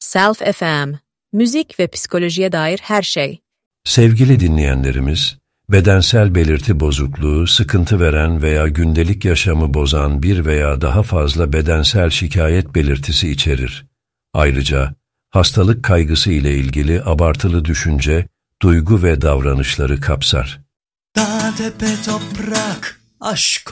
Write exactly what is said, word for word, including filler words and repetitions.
Self F M, müzik ve psikolojiye dair her şey. Sevgili dinleyenlerimiz, bedensel belirti bozukluğu, sıkıntı veren veya gündelik yaşamı bozan bir veya daha fazla bedensel şikayet belirtisi içerir. Ayrıca, hastalık kaygısı ile ilgili abartılı düşünce, duygu ve davranışları kapsar. Dağ, tepe, toprak, aşk